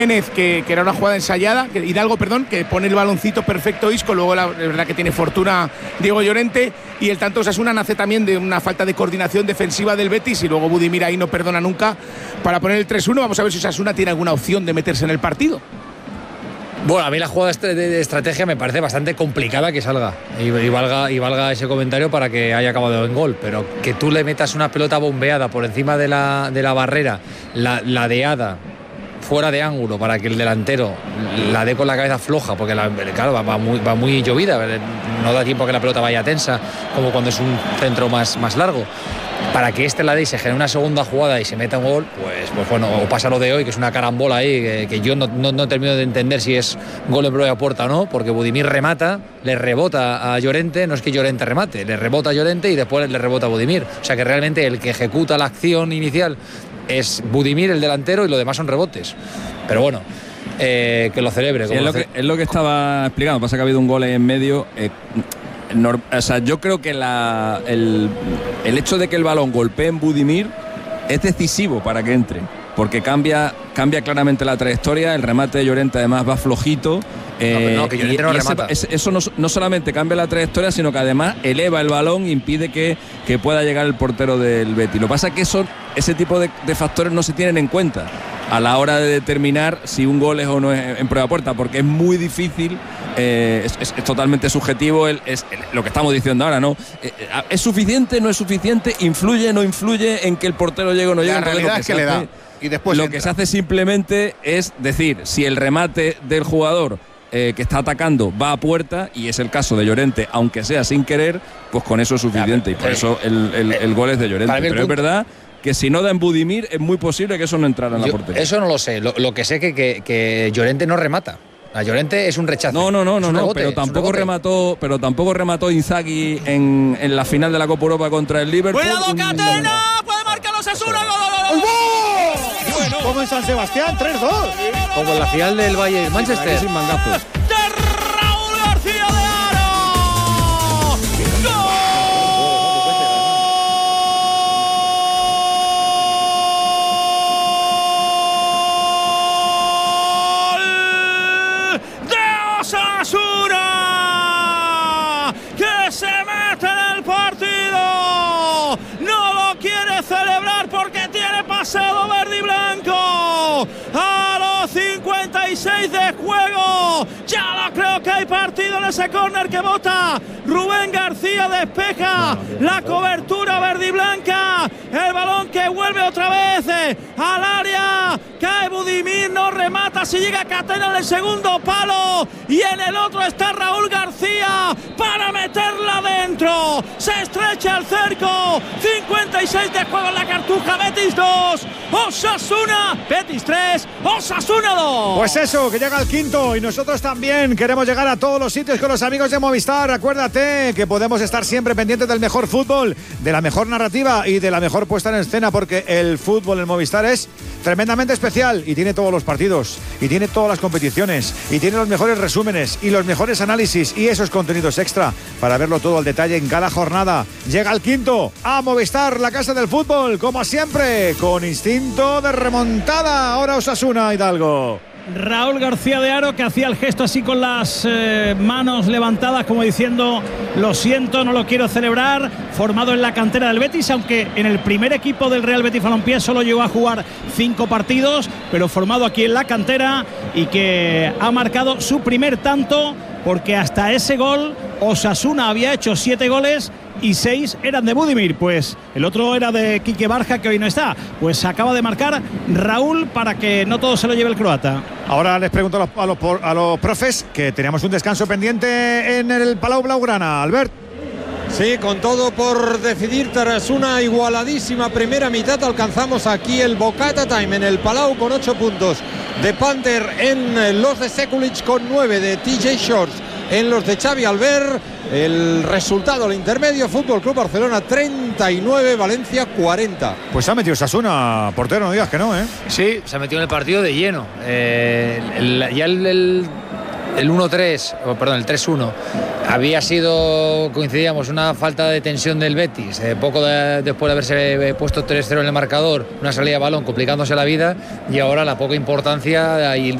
que era una jugada ensayada, Hidalgo, perdón, que pone el baloncito perfecto Isco, luego la verdad que tiene fortuna Diego Llorente, y el tanto Osasuna nace también de una falta de coordinación defensiva del Betis, y luego Budimir ahí no perdona nunca para poner el 3-1. Vamos a ver si Osasuna tiene alguna opción de meterse en el partido. Bueno, a mí la jugada de estrategia me parece bastante complicada que salga y valga ese comentario para que haya acabado en gol, pero que tú le metas una pelota bombeada por encima de la barrera, ladeada, fuera de ángulo, para que el delantero la dé con la cabeza floja, porque claro, va muy llovida, no da tiempo a que la pelota vaya tensa, como cuando es un centro más largo. Para que la dé y se genere una segunda jugada y se meta un gol, pues bueno, o pasa lo de hoy, que es una carambola ahí, que yo no termino de entender si es gol en propia puerta o no, porque Budimir remata, le rebota a Llorente, no es que Llorente remate, le rebota a Llorente y después le rebota a Budimir. O sea que realmente el que ejecuta la acción inicial es Budimir, el delantero, y lo demás son rebotes. Pero bueno, que lo celebre. Sí, es lo que estaba explicando, pasa que ha habido un gol ahí en medio. O sea, yo creo que el hecho de que el balón golpee en Budimir es decisivo para que entre, porque cambia claramente la trayectoria. El remate de Llorente además va flojito. Que Llorente no remata. Eso no solamente cambia la trayectoria, sino que además eleva el balón e impide que pueda llegar el portero del Betis. Lo que pasa es que ese tipo de factores no se tienen en cuenta a la hora de determinar si un gol es o no es en prueba puerta, porque es muy difícil, es totalmente subjetivo, es lo que estamos diciendo ahora, ¿no? ¿Es suficiente, no es suficiente? ¿Influye, no influye en que el portero llegue o no llegue? La realidad es que le da. Y después lo que se hace simplemente es decir, si el remate del jugador que está atacando va a puerta, y es el caso de Llorente, aunque sea sin querer, pues con eso es suficiente, y por eso el gol es de Llorente. Pero es verdad que si no da en Budimir es muy posible que eso no entrara en la portería. Eso no lo sé. Lo que sé que Llorente no remata. A Llorente es un rechazo. No, pero tampoco remató Inzaghi en la final de la Copa Europa contra el Liverpool. ¡Cuidado, Catena! ¡Puede marcar Osasuna! ¡Gol! Bueno, como en San Sebastián, 3-2. Como en la final del Bayern Manchester. Sin mangazos. Raúl García de Aro. ¡Gol de Osasuna! ¡Que se mete en el partido! No lo quiere celebrar porque tiene pasado verde y blanco. A los 56 de juego, ya lo creo que hay partido en ese córner que bota Rubén García, despeja la cobertura verde y blanca, el balón que vuelve otra vez al área, cae Budimir, no remata, si llega Catena en el segundo palo, y en el otro está Raúl García para meterla dentro, se estrecha el cerco, 56 de juego en la Cartuja. Betis 2, Osasuna, Betis 3, Osasuna 2. Pues eso, que llega el quinto, y nosotros también queremos llegar a todos los sitios con los amigos de Movistar. Acuérdate que podemos estar siempre pendientes del mejor fútbol, de la mejor narrativa y de la mejor puesta en escena, porque el fútbol en Movistar es tremendamente especial y tiene todos los partidos, y tiene todas las competiciones, y tiene los mejores resúmenes y los mejores análisis y esos contenidos extra para verlo todo al detalle en cada jornada. Llega el quinto a Movistar, la casa del fútbol, como siempre, con instinto de remontada. Ahora Osasuna, Hidalgo. Raúl García de Aro, que hacía el gesto así con las manos levantadas, como diciendo: lo siento, no lo quiero celebrar. Formado en la cantera del Betis, aunque en el primer equipo del Real Betis Balompié solo llegó a jugar 5 partidos, pero formado aquí en la cantera, y que ha marcado su primer tanto, porque hasta ese gol Osasuna había hecho 7 goles y 6 eran de Budimir. Pues el otro era de Quique Barja, que hoy no está. Pues acaba de marcar Raúl para que no todo se lo lleve el croata. Ahora les pregunto a los profes, que teníamos un descanso pendiente en el Palau Blaugrana. Albert. Sí, con todo por decidir tras una igualadísima primera mitad, alcanzamos aquí el Bocata Time en el Palau con 8 puntos de Panther en los de Sekulic, con 9 de TJ Shorts en los de Xavi Albert. El resultado, el intermedio: Fútbol Club Barcelona 39, Valencia 40. Pues se ha metido Osasuna, portero, no digas que no, ¿eh? Sí, se ha metido en el partido de lleno. el 1-3, perdón, el 3-1 había sido, coincidíamos, una falta de tensión del Betis, poco después de haberse puesto 3-0 en el marcador, una salida de balón complicándose la vida, y ahora la poca importancia y